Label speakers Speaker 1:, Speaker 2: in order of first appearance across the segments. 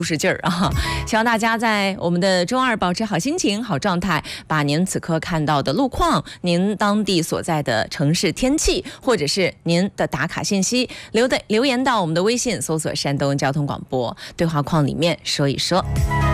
Speaker 1: 使劲儿啊！希望大家在我们的周二保持好心情、好状态，把您此刻看到的路况、您当地所在的城市天气，或者是您的打卡信息，留言到我们的微信，搜索山东交通广播对话框里面说一说。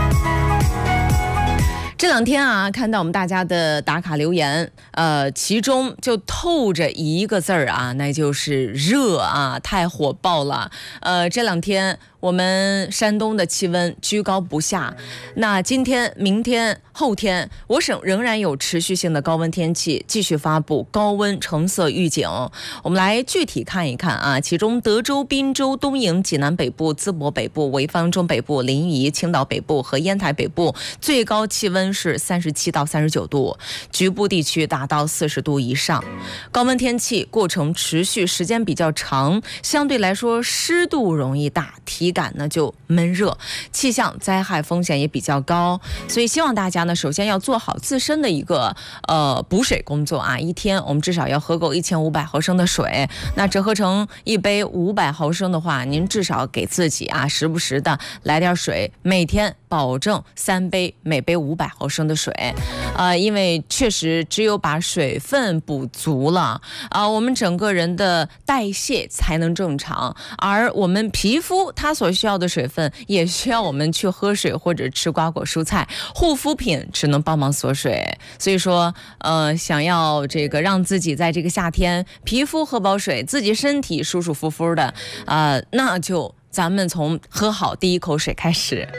Speaker 1: 这两天啊，看到我们大家的打卡留言，其中就透着一个字儿啊，那就是热啊，太火爆了。这两天我们山东的气温居高不下，那今天、明天、后天，我省仍然有持续性的高温天气，继续发布高温橙色预警。我们来具体看一看啊，其中德州、滨州、东营、济南北部、淄博北部、潍坊中北部、临沂、青岛北部和烟台北部最高气温是37到39度，局部地区达到40度以上。高温天气过程持续时间比较长，相对来说湿度容易大，体感呢就闷热，气象灾害风险也比较高，所以希望大家呢首先要做好自身的一个补水工作啊，一天我们至少要喝够1500毫升的水，那折合成一杯500毫升的话，您至少给自己啊时不时的来点水，每天保证3杯，每杯500毫升的水，因为确实只有把水分补足了我们整个人的代谢才能正常，而我们皮肤它所需要的水分也需要我们去喝水或者吃瓜果蔬菜，护肤品只能帮忙锁水。所以说想要这个让自己在这个夏天皮肤喝饱水，自己身体舒舒服服的那就咱们从喝好第一口水开始。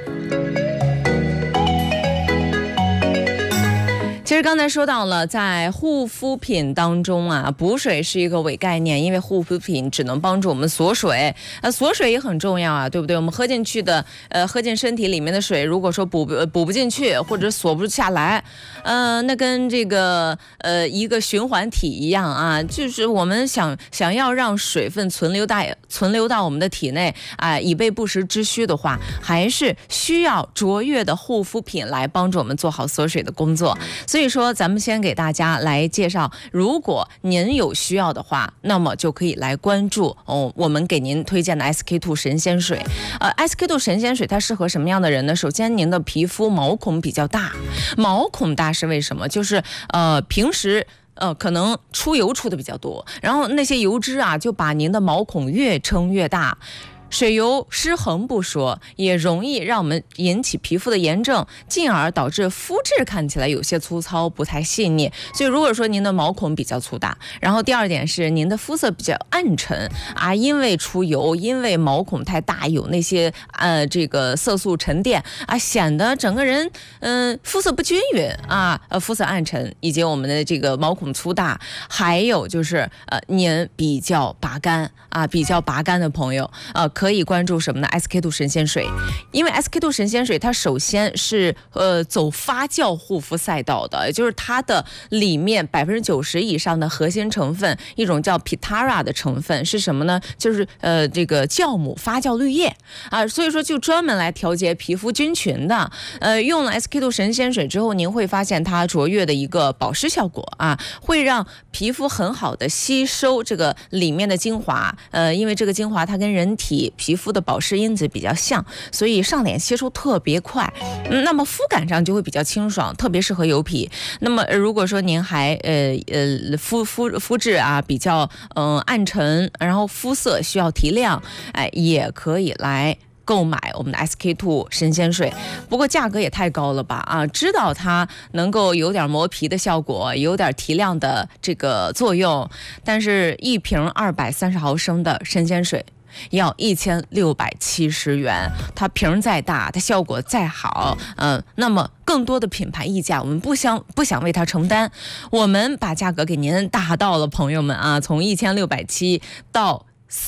Speaker 1: 其实刚才说到了，在护肤品当中啊，补水是一个伪概念，因为护肤品只能帮助我们锁水，锁水也很重要啊，对不对？我们喝进身体里面的水，如果说补不进去或者锁不下来，那跟这个一个循环体一样啊，就是我们想要让水分存留到我们的体内以备不时之需的话，还是需要卓越的护肤品来帮助我们做好锁水的工作。所以说咱们先给大家来介绍，如果您有需要的话，那么就可以来关注我们给您推荐的 SK2 神仙水。SK2 神仙水它适合什么样的人呢？首先您的皮肤毛孔比较大，毛孔大是为什么？就是平时可能出油出的比较多，然后那些油脂啊就把您的毛孔越撑越大，水油失衡不说，也容易让我们引起皮肤的炎症，进而导致肤质看起来有些粗糙，不太细腻。所以如果说您的毛孔比较粗大，然后第二点是您的肤色比较暗沉因为出油，因为毛孔太大，有那些这个色素沉淀显得整个人肤色不均匀肤色暗沉，以及我们的这个毛孔粗大，还有就是您比较拔干的朋友可以关注什么呢？ SK2 神仙水。因为 SK2 神仙水它首先是走发酵护肤赛道的，也就是它的里面90%以上的核心成分，一种叫 Pitara 的成分是什么呢？就是这个酵母发酵绿叶所以说就专门来调节皮肤菌群的。用了 SK2 神仙水之后，您会发现它卓越的一个保湿效果会让皮肤很好的吸收这个里面的精华，因为这个精华它跟人体皮肤的保湿因子比较像，所以上脸吸收特别快，那么肤感上就会比较清爽，特别适合油皮。那么如果说您还肤质比较暗沉，然后肤色需要提亮，也可以来购买我们的 SK2 神仙水。不过价格也太高了吧知道它能够有点磨皮的效果，有点提亮的这个作用，但是一瓶230毫升的神仙水要1670元，它瓶再大，它效果再好，那么更多的品牌溢价我们不想为它承担，我们把价格给您打到了，朋友们从1670到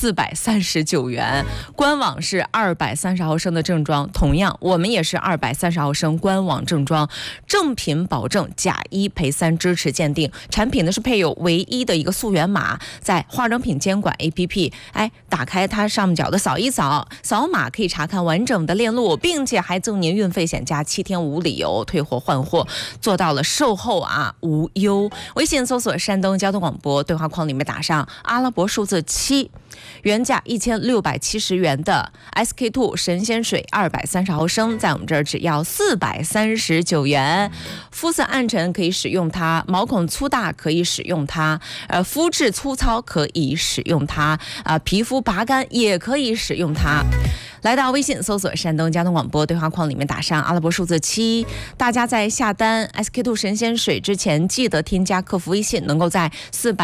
Speaker 1: 439元，官网是230毫升的正装，同样我们也是230毫升官网正装，正品保证，假一赔3，支持鉴定。产品呢是配有唯一的一个溯源码，在化妆品监管 APP， 打开它上角的扫一扫，扫码可以查看完整的链路，并且还赠您运费险加7天无理由退货换货，做到了售后无忧。微信搜索山东交通广播，对话框里面打上阿拉伯数字7。 原价1670元的 SK2 神仙水230毫升，在我们这儿只要439元。肤色暗沉可以使用它，毛孔粗大可以使用它，肤质粗糙可以使用它，皮肤拔干也可以使用它。来到微信搜索山东交通广播，对话框里面打上阿拉伯数字7。大家在下单 SK2 神仙水之前，记得添加客服微信，能够在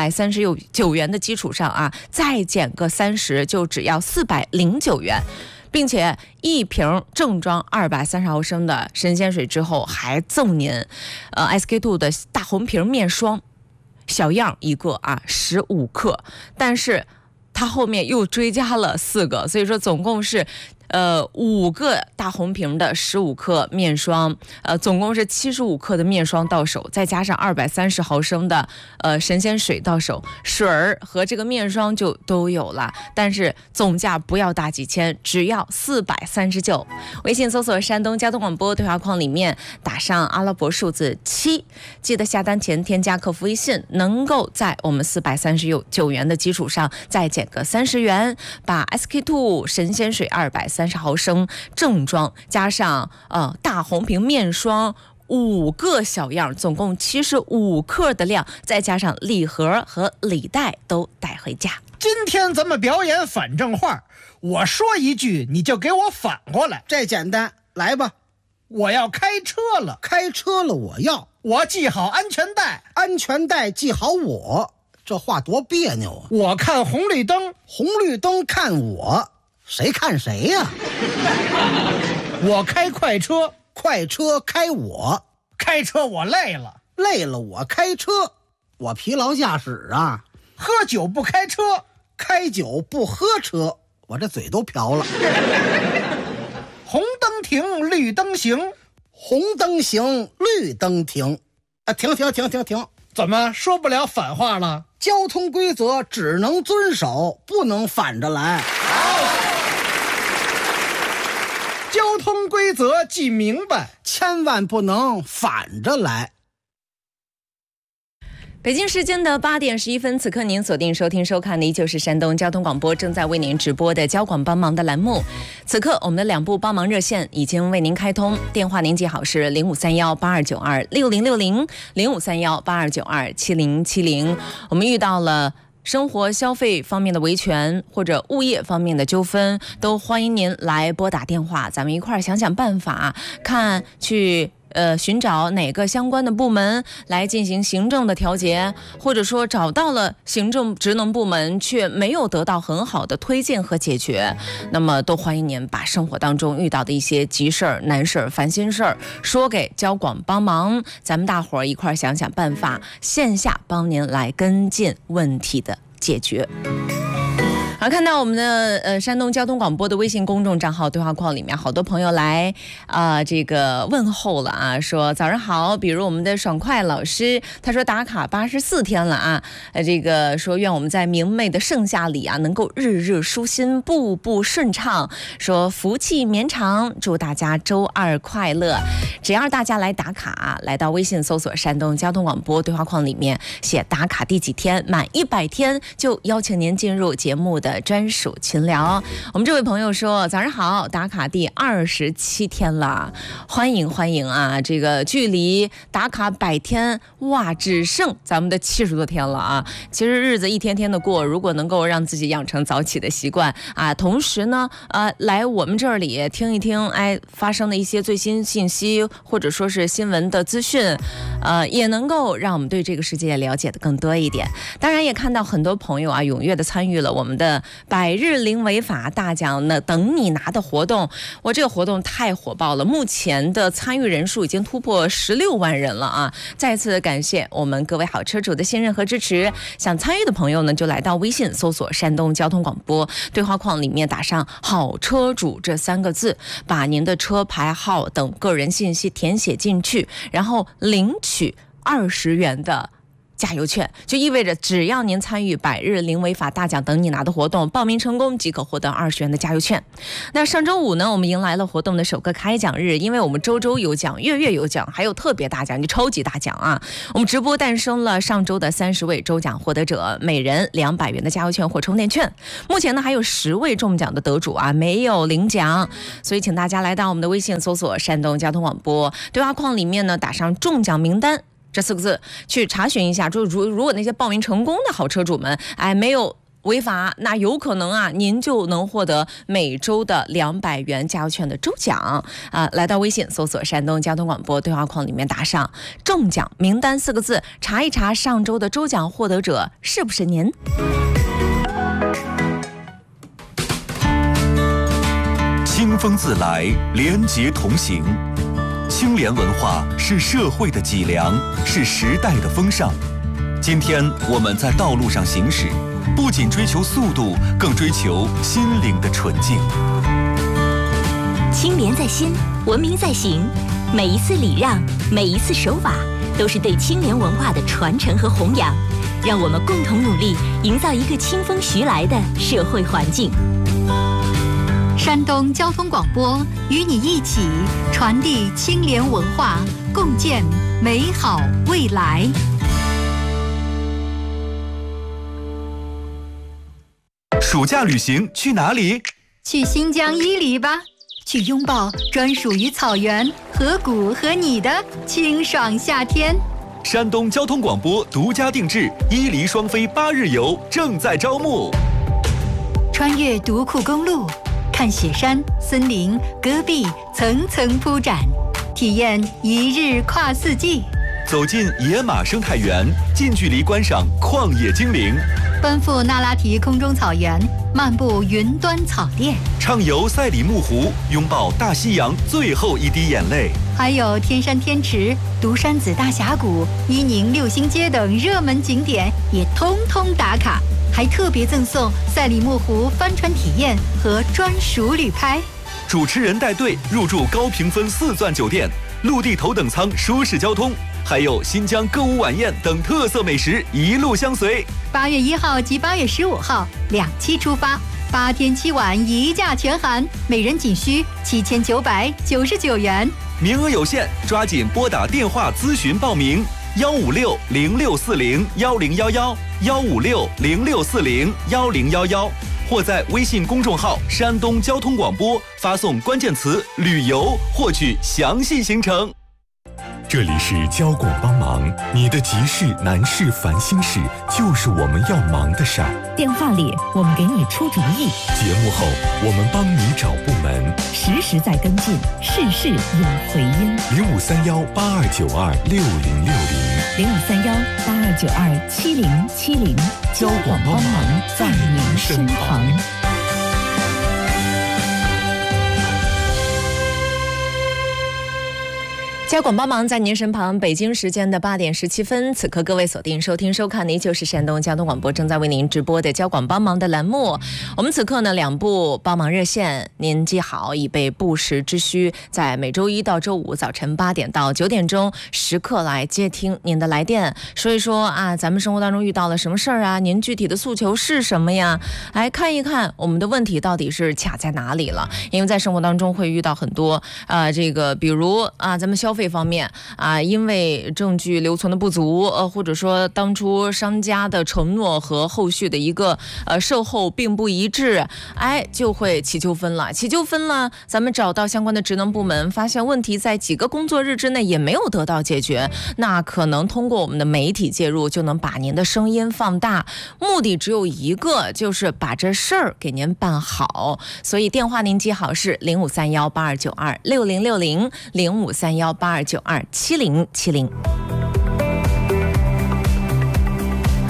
Speaker 1: 439元的基础上再减个30，就只要409元。并且一瓶正装230毫升的神仙水之后，还赠您SK2 的大红瓶面霜，小样一个15克，但是它后面又追加了4个，所以说总共是5个大红瓶的15克面霜，总共是75克的面霜到手，再加上230毫升的神仙水到手，水儿和这个面霜就都有了，但是总价不要大几千，只要439。微信搜索山东交通广播，对话框里面打上阿拉伯数字7，记得下单前添加客服微信，能够在我们439元的基础上再减个30元，把 SK2 神仙水230毫升正装加上大红瓶面霜5个小样，总共75克的量，再加上礼盒和礼袋都带回家。
Speaker 2: 今天咱们表演反正话，我说一句你就给我反过来。
Speaker 3: 这简单，来吧。
Speaker 2: 我要开车了，
Speaker 3: 开车了
Speaker 2: 我系好安全带，
Speaker 3: 安全带系好我。这话多别扭啊！
Speaker 2: 我看红绿灯，
Speaker 3: 红绿灯看我，谁看谁呀？
Speaker 2: 我开快车，
Speaker 3: 快车开我，
Speaker 2: 开车我累了，
Speaker 3: 累了我开车，我疲劳驾驶啊。
Speaker 2: 喝酒不开车，
Speaker 3: 开酒不喝车，我这嘴都瓢了。
Speaker 2: 红灯停，绿灯行，
Speaker 3: 红灯行，绿灯停。停！
Speaker 2: 怎么说不了反话了？
Speaker 3: 交通规则只能遵守，不能反着来。
Speaker 2: 交通规则记明白，
Speaker 3: 千万不能反着来。
Speaker 1: 北京时间的8点11分，此刻您锁定收听收看的依旧是山东交通广播正在为您直播的交广帮忙的栏目。此刻我们的2部帮忙热线已经为您开通，电话您记好是053182926060 053182927070。我们遇到了生活消费方面的维权或者物业方面的纠纷，都欢迎您来拨打电话，咱们一块儿想想办法，看去寻找哪个相关的部门来进行行政的调节，或者说找到了行政职能部门却没有得到很好的推荐和解决，那么都欢迎您把生活当中遇到的一些急事儿、难事儿、烦心事儿说给交广帮忙，咱们大伙儿一块儿想想办法，线下帮您来跟进问题的解决。好，看到我们的山东交通广播的微信公众账号对话框里面，好多朋友来这个问候了说早上好。比如我们的爽快老师，他说打卡84天了这个说愿我们在明媚的盛夏里能够日日舒心，步步顺畅，说福气绵长，祝大家周2快乐。只要大家来打卡来到微信搜索山东交通广播对话框里面写打卡第几天，满100天就邀请您进入节目的专属群聊。我们这位朋友说早上好，打卡第27天了，欢迎这个距离打卡100天只剩咱们的70多天了其实日子一天天的过，如果能够让自己养成早起的习惯同时呢来我们这里听一听发生的一些最新信息或者说是新闻的资讯也能够让我们对这个世界了解的更多一点。当然也看到很多朋友踊跃的参与了我们的100日零违法大奖呢等你拿的活动。这个活动太火爆了，目前的参与人数已经突破16万人了再次感谢我们各位好车主的信任和支持。想参与的朋友呢，就来到微信搜索山东交通广播，对话框里面打上好车主这3个字，把您的车牌号等个人信息填写进去，然后领取20元的加油券，就意味着只要您参与百日零违法大奖等你拿的活动，报名成功即可获得20元的加油券。那上周五呢，我们迎来了活动的首个开奖日，因为我们周周有奖，月月有奖，还有特别大奖，就超级大奖啊！我们直播诞生了上周的30位周奖获得者，每人200元的加油券或充电券。目前呢还有10位中奖的得主啊，没有领奖，所以请大家来到我们的微信搜索山东交通广播，对话框里面呢打上中奖名单这4个字，去查询一下。就如果那些报名成功的好车主们，没有违法，那有可能啊，您就能获得每周的200元加油券的周奖啊！来到微信搜索山东交通广播，对话框里面打上中奖名单4个字，查一查上周的周奖获得者是不是您。
Speaker 4: 清风自来，廉洁同行。清廉文化是社会的脊梁，是时代的风尚。今天我们在道路上行驶，不仅追求速度，更追求心灵的纯净。
Speaker 5: 清廉在心，文明在行。每一次礼让，每一次守法，都是对清廉文化的传承和弘扬。让我们共同努力，营造一个清风徐来的社会环境。
Speaker 6: 山东交通广播与你一起传递清廉文化，共建美好未来。
Speaker 4: 暑假旅行去哪里？
Speaker 6: 去新疆伊犁吧，去拥抱专属于草原、河谷和你的清爽夏天。
Speaker 4: 山东交通广播独家定制伊犁双飞8日游正在招募。
Speaker 6: 穿越独库公路，看雪山、森林、戈壁层层铺展，体验1日跨4季。
Speaker 4: 走进野马生态园，近距离观赏旷野精灵。
Speaker 6: 奔赴那拉提空中草原，漫步云端草甸，
Speaker 4: 畅游赛里木湖，拥抱大西洋最后一滴眼泪。
Speaker 6: 还有天山天池、独山子大峡谷、伊宁6星街等热门景点也通通打卡，还特别赠送赛里木湖帆船体验和专属旅拍。
Speaker 4: 主持人带队入住高评分4钻酒店，陆地头等舱舒适交通，还有新疆歌舞晚宴等特色美食一路相随。
Speaker 6: 8月1号及8月15号2期出发，8天7晚1价全含，每人仅需7999元。
Speaker 4: 名额有限，抓紧拨打电话咨询报名：156-0640-1011，156-0640-1011，或在微信公众号山东交通广播发送关键词旅游，获取详细行程。
Speaker 7: 这里是交广帮忙，你的急事难事烦心事就是我们要忙的事儿。
Speaker 8: 电话里我们给你出主意，
Speaker 7: 节目后我们帮你找部门，
Speaker 8: 实时在跟进，事事有回音。
Speaker 7: 053182926060，053182927070，交广帮忙在您身旁。
Speaker 1: 交广帮忙在您身旁，北京时间的8点17分，此刻各位锁定收听收看的依旧是山东交通广播正在为您直播的交广帮忙的栏目。我们此刻呢2部帮忙热线您记好，以备不时之需，在每周1到周5早晨8点到9点钟时刻来接听您的来电，说一说啊咱们生活当中遇到了什么事儿啊，您具体的诉求是什么呀，来看一看我们的问题到底是卡在哪里了。因为在生活当中会遇到很多这个比如啊咱们消费方面啊，因为证据留存的不足，或者说当初商家的承诺和后续的一个售后并不一致，就会起纠纷了。起纠纷了，咱们找到相关的职能部门，发现问题在几个工作日之内也没有得到解决，那可能通过我们的媒体介入，就能把您的声音放大，目的只有一个，就是把这事儿给您办好。所以电话您记好是0531829060，053182907070。当然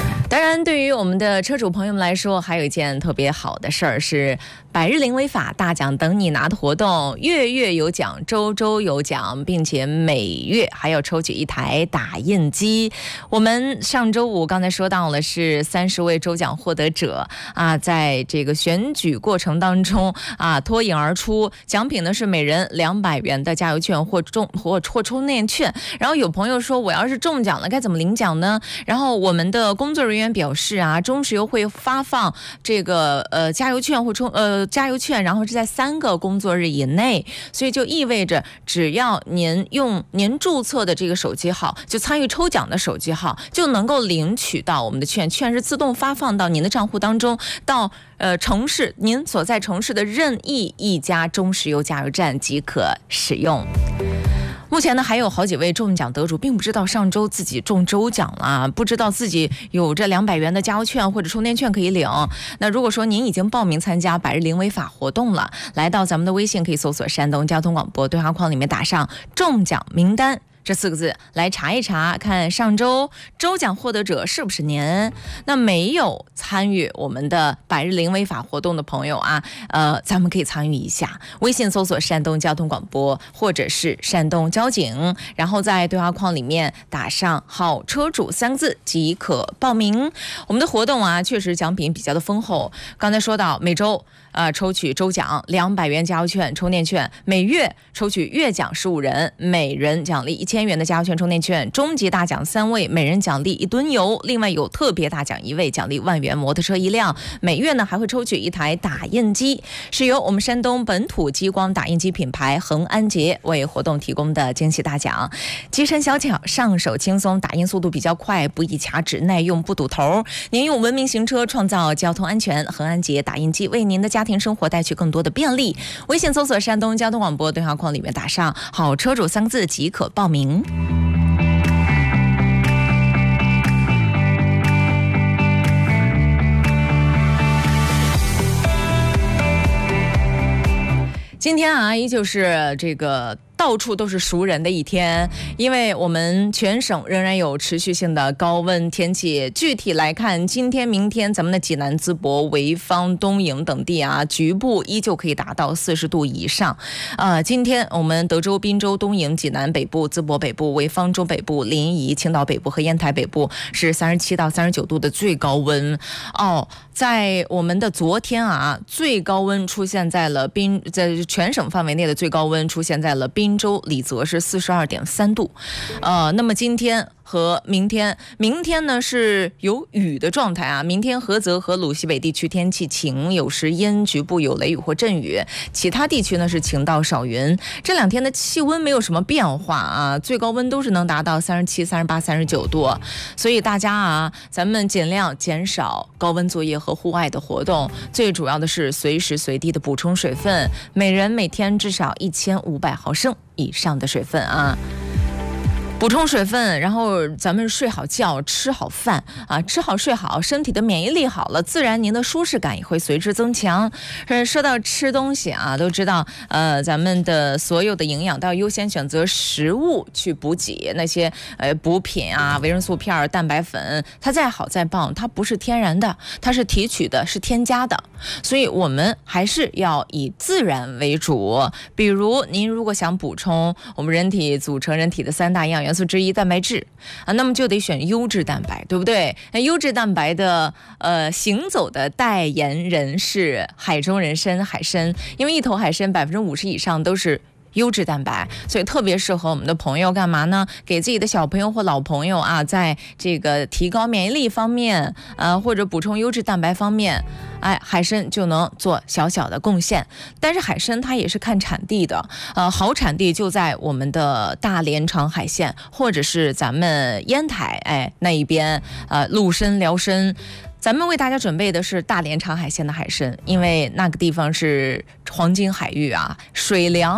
Speaker 1: 然，对于我们的车主朋友们来说，还有一件特别好的事儿是百日零违法大奖等你拿的活动，月月有奖，周周有奖，并且每月还要抽取一台打印机。我们上周五刚才说到了是30位抽奖获得者啊，在这个选举过程当中啊脱颖而出，奖品呢是每人200元的加油券或充电券。然后有朋友说，我要是中奖了该怎么领奖呢？然后我们的工作人员表示啊，中石油会发放这个加油券或加油券，然后是在3个工作日以内，所以就意味着只要您用您注册的这个手机号，就参与抽奖的手机号，就能够领取到我们的券是自动发放到您的账户当中，到城市您所在城市的任意一家中石油加油站即可使用。目前呢，还有好几位中奖得主并不知道上周自己中周奖了，不知道自己有这200元的加油券或者充电券可以领。那如果说您已经报名参加百日零违法活动了，来到咱们的微信可以搜索山东交通广播，对话框里面打上中奖名单这4个字来查一查，看上周周奖获得者是不是您。那没有参与我们的百日零违法活动的朋友啊，咱们可以参与一下，微信搜索山东交通广播或者是山东交警，然后在对话框里面打上好车主3个字即可报名。我们的活动啊，确实奖品比较的丰厚。刚才说到每周抽取周奖200元加油券充电券，每月抽取月奖15人，每人奖励1000元的加油券充电券，中级大奖3位，每人奖励1吨油，另外有特别大奖1位，奖励1万元摩托车1辆。每月呢还会抽取一台打印机，是由我们山东本土激光打印机品牌恒安捷为活动提供的惊喜大奖。机身小巧，上手轻松，打印速度比较快，不易卡纸，耐用不堵头。您用文明行车创造交通安全，恒安捷打印机为您的家庭生活带去更多的便利。微信搜索山东交通广播，对话框里面打上好车主3个字即可报名。今天啊，依旧是这个到处都是熟人的一天，因为我们全省仍然有持续性的高温天气。具体来看，今天明天咱们的济南、淄博、潍坊、东营等地啊，局部依旧可以达到40度以上。今天我们德州、滨州、东营、济南北部、淄博北部、潍坊中北部、临沂、青岛北部和烟台北部是37到39度的最高温。在我们的昨天啊，最高温出现在了在全省范围内的最高温出现在了滨州李泽是42.3度。那么今天和明天呢是有雨的状态啊。明天菏泽和鲁西北地区天气晴，有时阴，局部有雷雨或阵雨，其他地区呢是晴到少云。这2天的气温没有什么变化啊，最高温都是能达到37、38、39度。所以大家啊，咱们尽量减少高温作业和户外的活动，最主要的是随时随地的补充水分，每人每天至少1500毫升以上的水分啊。补充水分，然后咱们睡好觉，吃好饭啊，吃好睡好，身体的免疫力好了，自然您的舒适感也会随之增强。说到吃东西啊，都知道咱们的所有的营养都要优先选择食物去补给，那些补品啊，维生素片、蛋白粉，它再好再棒，它不是天然的，它是提取的，是添加的，所以我们还是要以自然为主。比如您如果想补充我们人体组成人体的3大营养元素之一蛋白质啊，那么就得选优质蛋白，对不对？那优质蛋白的行走的代言人是海中人参海参，因为一头海参50%以上都是优质蛋白，所以特别适合我们的朋友干嘛呢？给自己的小朋友或老朋友啊，在这个提高免疫力方面或者补充优质蛋白方面，海参就能做小小的贡献。但是海参它也是看产地的，好产地就在我们的大连长海县或者是咱们烟台那一边陆参辽参。咱们为大家准备的是大连长海县的海参，因为那个地方是黄金海域啊，水凉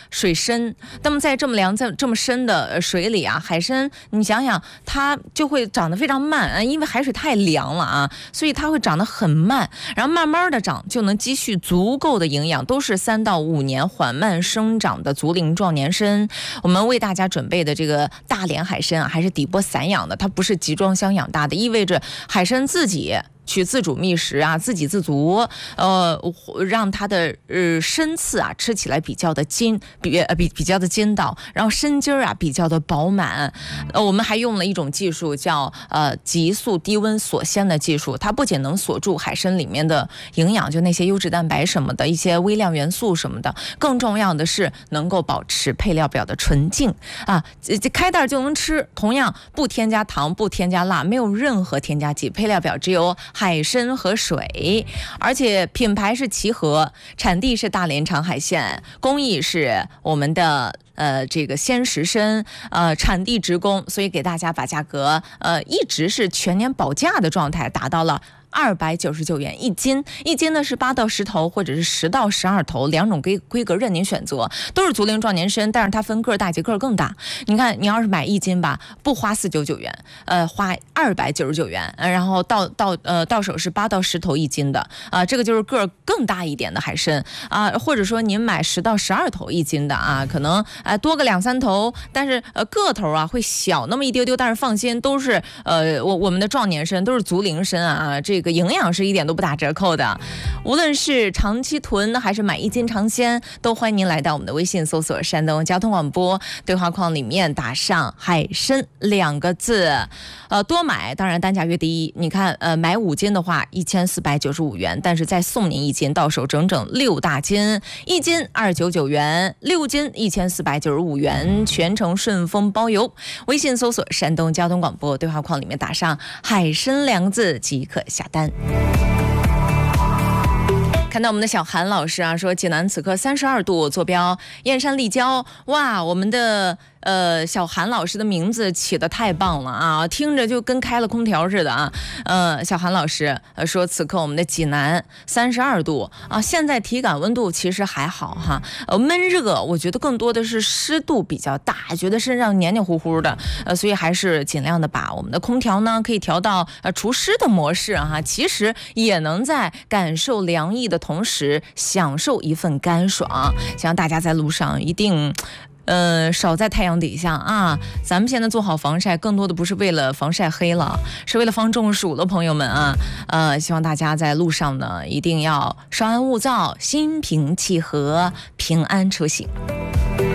Speaker 1: 水深。那么在这么凉、这么深的水里啊，海参你想想，它就会长得非常慢，因为海水太凉了啊，所以它会长得很慢，然后慢慢的长，就能积蓄足够的营养，都是3到5年缓慢生长的足龄壮年参。我们为大家准备的这个大连海参啊，还是底波散养的，它不是集装箱养大的，意味着海参自己去自主觅食啊，自给自足，让它的参刺啊吃起来比较的比较的筋道，然后参筋啊比较的饱满。我们还用了一种技术叫急速低温锁鲜的技术，它不仅能锁住海参里面的营养，就那些优质蛋白什么的，一些微量元素什么的，更重要的是能够保持配料表的纯净啊，开袋就能吃，同样不添加糖，不添加辣，没有任何添加剂，配料表只有海参和水，而且品牌是齐和，产地是大连长海县，工艺是我们的这个鲜食参，产地直供，所以给大家把价格一直是全年保价的状态，达到了299元一斤，一斤呢是8到10头，或者是10到12头，两种规格任您选择，都是足龄壮年参，但是它分个大节个更大。你看，你要是买一斤吧，不花499元，花299元，然后到手是8到10头一斤的啊，这个就是个更大一点的海参啊，或者说您买10到12头一斤的啊，可能多个2、3头，但是个头啊会小那么一丢丢，但是放心，都是我们的壮年参，都是足龄参啊，这个营养是一点都不打折扣的。无论是长期囤还是买1斤尝鲜，都欢迎您来到我们的微信搜索山东交通广播，对话框里面打上海参2个字，多买当然单价越低，你看买5斤的话1495元，但是再送您1斤，到手整整6大斤，一斤299元，6斤1495元，全程顺丰包邮。微信搜索山东交通广播，对话框里面打上海参2个字即可下单。看到我们的小韩老师啊，说济南此刻32度，坐标燕山立交。哇，我们的小韩老师的名字起得太棒了啊，听着就跟开了空调似的啊。小韩老师说此刻我们的济南32度啊，现在体感温度其实还好哈，闷热我觉得更多的是湿度比较大，觉得身上黏黏糊糊的，所以还是尽量的把我们的空调呢可以调到除湿的模式哈，其实也能在感受凉意的同时享受一份干爽。希望大家在路上一定少在太阳底下啊！咱们现在做好防晒，更多的不是为了防晒黑了，是为了防中暑了，朋友们啊！希望大家在路上呢，一定要稍安勿躁，心平气和，平安出行。